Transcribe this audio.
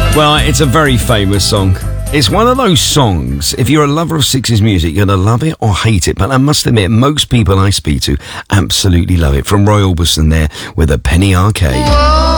Well, it's a very famous song. It's one of those songs, if you're a lover of 60s music, you're going to love it or hate it. But I must admit, most people I speak to absolutely love it. From Roy Orbison there with A Penny Arcade. Whoa.